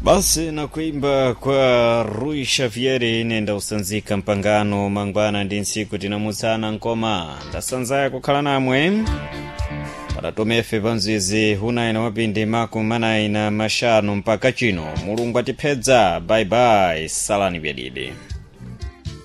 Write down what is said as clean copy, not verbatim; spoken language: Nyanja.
Basi na kuimba kwa Rui Xavieri nenda usanzika mpangano mangwana ndi nsiku tinamutsana nkoma ndasanzaya kukhala namwe patatomefe panzizi hunaina wapindi makumanaina mashanu mpaka chino mulungu atipedza. Bye bye, salani byadidi.